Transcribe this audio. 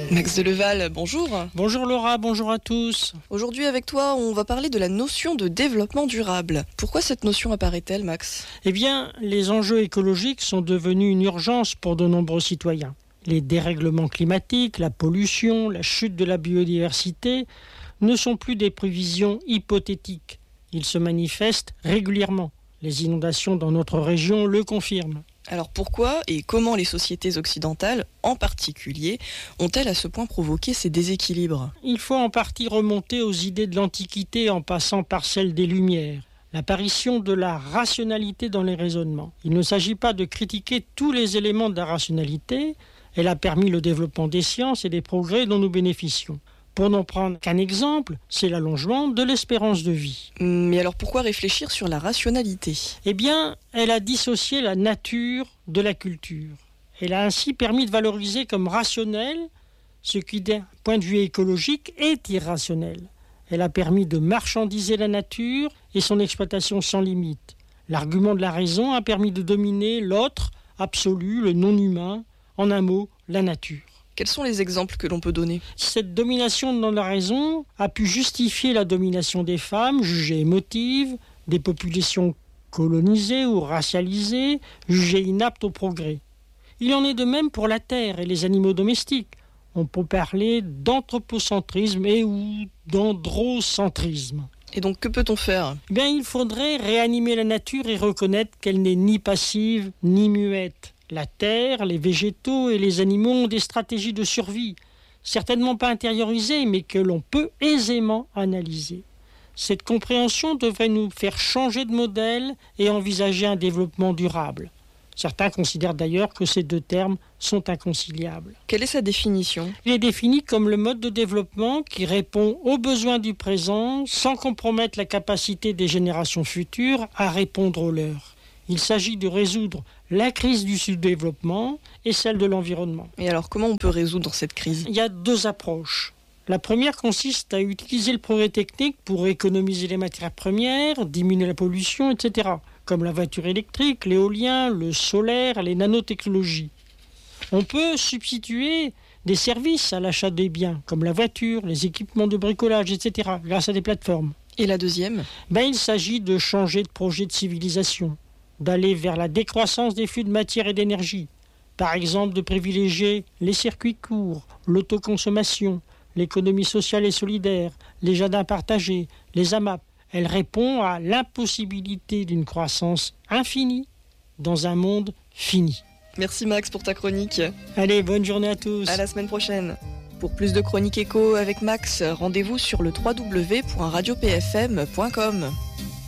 Max Deleval, bonjour. Bonjour Laura, bonjour à tous. Aujourd'hui avec toi, on va parler de la notion de développement durable. Pourquoi cette notion apparaît-elle, Max ? Eh bien, les enjeux écologiques sont devenus une urgence pour de nombreux citoyens. Les dérèglements climatiques, la pollution, la chute de la biodiversité ne sont plus des prévisions hypothétiques. Ils se manifestent régulièrement. Les inondations dans notre région le confirment. Alors pourquoi et comment les sociétés occidentales, en particulier, ont-elles à ce point provoqué ces déséquilibres ? Il faut en partie remonter aux idées de l'Antiquité en passant par celles des Lumières. L'apparition de la rationalité dans les raisonnements. Il ne s'agit pas de critiquer tous les éléments de la rationalité. Elle a permis le développement des sciences et des progrès dont nous bénéficions. Pour n'en prendre qu'un exemple, c'est l'allongement de l'espérance de vie. Mais alors pourquoi réfléchir sur la rationalité ? Eh bien, elle a dissocié la nature de la culture. Elle a ainsi permis de valoriser comme rationnel ce qui, d'un point de vue écologique, est irrationnel. Elle a permis de marchandiser la nature et son exploitation sans limite. L'argument de la raison a permis de dominer l'autre, absolu, le non-humain, en un mot, la nature. Quels sont les exemples que l'on peut donner ? Cette domination dans la raison a pu justifier la domination des femmes, jugées émotives, des populations colonisées ou racialisées, jugées inaptes au progrès. Il en est de même pour la terre et les animaux domestiques. On peut parler d'anthropocentrisme et ou d'androcentrisme. Et donc que peut-on faire ? Eh bien, il faudrait réanimer la nature et reconnaître qu'elle n'est ni passive ni muette. La terre, les végétaux et les animaux ont des stratégies de survie, certainement pas intériorisées, mais que l'on peut aisément analyser. Cette compréhension devrait nous faire changer de modèle et envisager un développement durable. Certains considèrent d'ailleurs que ces deux termes sont inconciliables. Quelle est sa définition ? Il est défini comme le mode de développement qui répond aux besoins du présent sans compromettre la capacité des générations futures à répondre aux leurs. Il s'agit de résoudre la crise du sous-développement et celle de l'environnement. Et alors, comment on peut résoudre cette crise ? Il y a deux approches. La première consiste à utiliser le progrès technique pour économiser les matières premières, diminuer la pollution, etc., comme la voiture électrique, l'éolien, le solaire, les nanotechnologies. On peut substituer des services à l'achat des biens, comme la voiture, les équipements de bricolage, etc., grâce à des plateformes. Et la deuxième ? Il s'agit de changer de projet de civilisation, d'aller vers la décroissance des flux de matière et d'énergie. Par exemple, de privilégier les circuits courts, l'autoconsommation, l'économie sociale et solidaire, les jardins partagés, les AMAP. Elle répond à l'impossibilité d'une croissance infinie dans un monde fini. Merci Max pour ta chronique. Allez, bonne journée à tous. À la semaine prochaine. Pour plus de chroniques éco avec Max, rendez-vous sur le www.radiopfm.com.